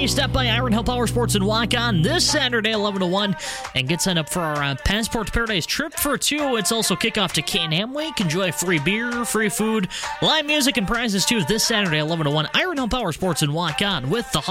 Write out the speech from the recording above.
day, stop by Iron Hill Power Sports and walk on this Saturday, 11 to 1, and get signed up for our Passport to Paradise trip for two. It's also kickoff to Can-Am Week. Enjoy free beer, free food, live music, and prizes too this Saturday, 11 to 1. Iron Hill Power Sports and walk on with the